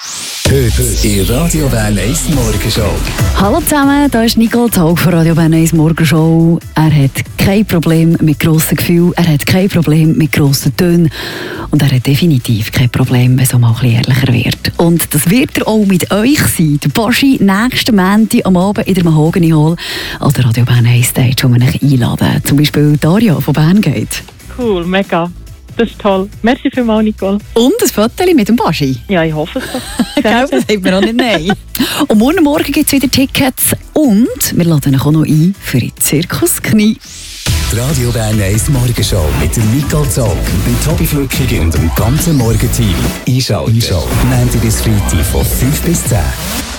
Heute in Radio Bern 1 Morgenshow. Hallo zusammen, da ist Nicole Zaug von Radio Bern 1 Morgenshow. Er hat kein Problem mit grossen Gefühlen, er hat kein Problem mit grossen Tönen und er hat definitiv kein Problem, wenn es auch mal ein bisschen ehrlicher wird. Und das wird er auch mit euch sein. Der Baschi nächsten Montag am Abend in der Mahogany Hall an der Radio Bern 1 Stage, wo wir euch einladen. Zum Beispiel Daria von Berngate. Cool, mega. Das ist toll. Merci vielmals, Nicole. Und ein Foto mit dem Baschi. Ja, ich hoffe es doch. Gell, das haben wir auch nicht nein. Und morgen gibt es wieder Tickets und wir laden euch auch noch ein für die Zirkusknie. Die Radio Bern 1 Morgenshow mit der Nicole Zaug, dem Tobi Flückiger und dem ganzen Morgenteam. Einschalten. Montag bis Freitag von 5 bis 10.